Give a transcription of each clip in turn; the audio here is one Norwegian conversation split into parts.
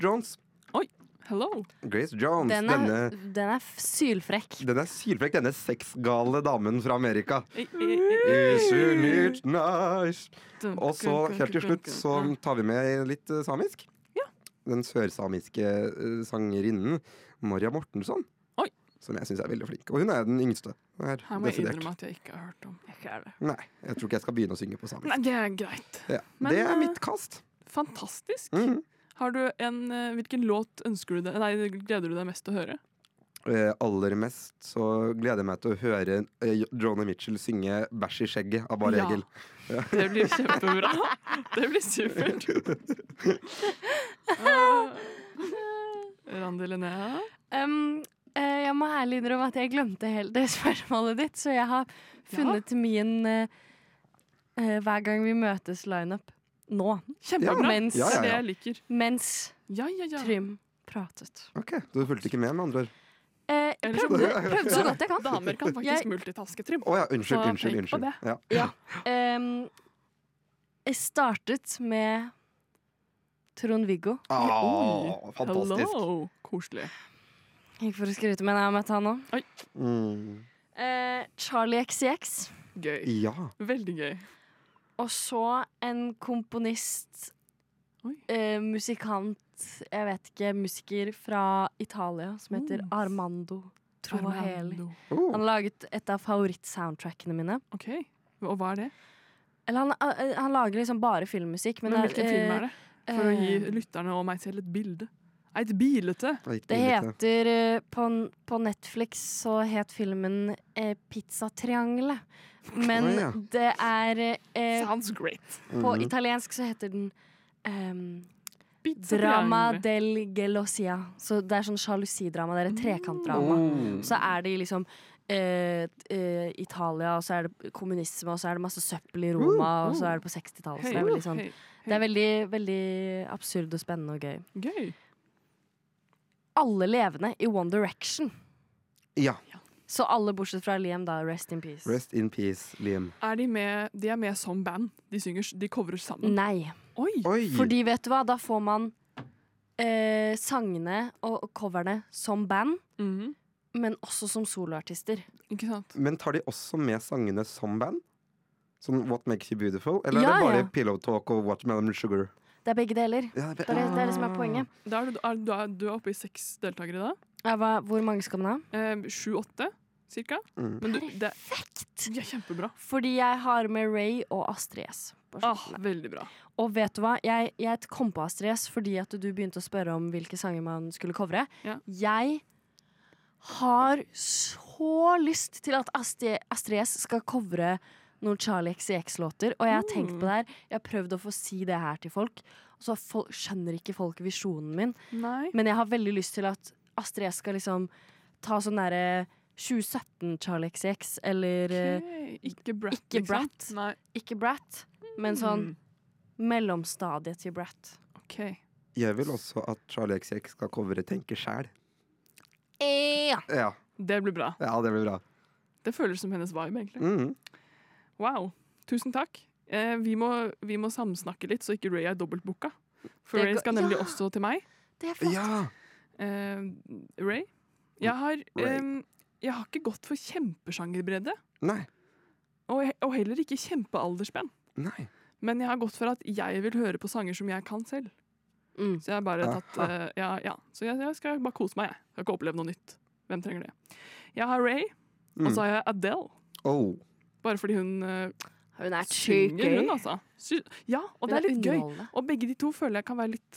Jones. Oi, hello. Grace Jones. Den er sylfrekk. Denne sylfrekk, denne sexgale damen fra Amerika. Isn't it nice? Og så, helt til slutt, så tar vi med litt samisk. Ja. Den sørsamiske sangerinnen Maria Mortensson. Oi. Som jeg synes er veldig flink. Og hun er den yngste. Her må jeg innrømme at jeg ikke har hørt om. Nei, jeg tror ikke jeg skal begynne å synge på samisk. Nei, det er greit. Ja. Men, det er mitt kast. Fantastisk. Har du hvilken låt gleder du deg mest til å høre? Aller mest så gleder jeg meg til å høre Joni Mitchell synge Bæsj i skjegget av Bare Egil. Ja. Det blir kjempebra. Det blir supert. Randi Linnea? Jeg må ærlig innrømme at jeg glemte helt det spørsmålet ditt, så jeg har funnet min hver gang vi møtes lineup nå. Kjempebra. Mens, det er det jeg liker. Mens Trym pratet. Ok, du fulgte ikke med andre ord. Jeg prøvde så godt jeg kan. Damer kan faktisk multitaske, Trym. Åja, unnskyld. Ja. Jeg startet med Trond-Viggo. Fantastisk. Hello. Koselig. Ikke for å skryte, men jeg har møtt han nå. Charlie XCX. Gøy. Ja. Veldig gøy. Og så en komponist, musikant, jeg vet ikke, musiker fra Italia som heter Armando Trovaheli. Han har laget et av favorittsoundtrackene mine. Ok, og hva er det? Eller han lager liksom bare filmmusikk. Men hvilken film er det? For å gi lytterne og meg selv et bilde. Et bilete. Det heter på Netflix så het filmen Pizzatriangelet. Men det er Sounds great. På italiensk så heter den Drama del Gelosia. Så det er sånn sjalusidrama. Det er et trekantdrama. Så er det liksom Italia, og så er det kommunisme, og så er det masse søppel i Roma, og så er det på 60-tallet. Så det er veldig sånn det er veldig, veldig absurd og spennende og gøy. Gøy. Alle levende i One Direction. Ja. Så alle bortsett fra Liam, da. Rest in peace. Rest in peace, Liam. De er med som band? De coverer sammen? Nei. Oi. Fordi vet du hva, da får man sangene og coverne som band, men også som soloartister. Ikke sant? Men tar de også med sangene som band? Sånn What Makes You Beautiful? Eller er det bare Pillow Talk og Watermelon Sugar? Det er begge deler. Det er det som er poenget. Du er oppe i 6 deltakere da? Hvor mange skal man ha? 7-8 cirka. Men Perfekt! De er kjempebra. Fordi jeg har med Ray og Astrid S. Veldig bra. Og vet du hva? Jeg kom på Astrid S fordi at du begynte å spørre om hvilke sanger man skulle covre. Ja. Jeg har så lyst til at Astrid S skal covre noen Charlie XCX-låter, og jeg har tenkt på det her. Jeg har prøvd å få si det her til folk, og så skjønner ikke folk visjonen min. Nei. Men jeg har veldig lyst til at Astrid S skal liksom ta sånn derre 2017 Charlie XCX, eller Ikke Brat. Ikke Brat, men sånn mellomstadiet til Brat. Okay. Jeg vil også at Charlie XX skal covre Tenke sjæl. Ja. Det blir bra. Ja, det blir bra. Det føles som hennes vibe, egentlig. Wow. Tusen takk. Vi må samsnakke litt, så ikke Ray er dobbeltbooka. For Ray skal nemlig også til meg. Det er flott. Ja. Ray? Jeg har ikke gått for kjempesjangerbredde. Nei. Og heller ikke kjempealdersspenn. Nei. Men jeg har gått for at jeg vil høre på sanger som jeg kan selv. Så jeg har bare tatt Så jeg skal bare kose meg, jeg. Jeg har ikke opplevd noe nytt. Hvem trenger det? Jeg har Ray, og så har jeg Adele. Bare fordi hun er synger, hun altså. Ja, og det er litt gøy. Og begge de to føler jeg kan være litt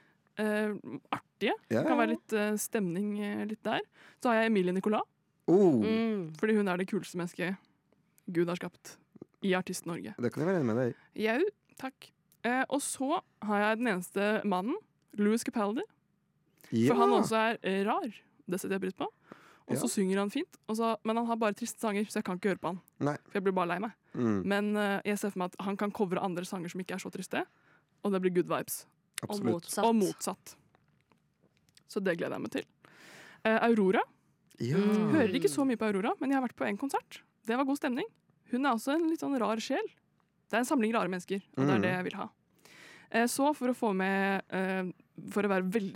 artige. Det kan være litt stemning litt der. Så har jeg Emilie Nicolas. Fordi hun er det kuleste mennesket Gud har skapt i Artist-Norge. Det kan jeg være enig med deg i. Jau, takk. Og så har jeg den eneste mannen, Louis Capaldi. For han også er rar. Det setter jeg pris på. Og så synger han fint, men han har bare triste sanger, så jeg kan ikke høre på han. Nei. For jeg blir bare lei meg. Men jeg ser for meg at han kan covre andre sanger som ikke er så triste, og det blir good vibes. Absolutt. Og motsatt. Så det gleder jeg meg til. Aurora. Hører ikke så mye på Aurora, men jeg har vært på en konsert. Det var god stemning. Hun er også en litt sånn rar sjel. Det er en samling rare mennesker, og det er det jeg vil ha. Så for å få med for å være veldig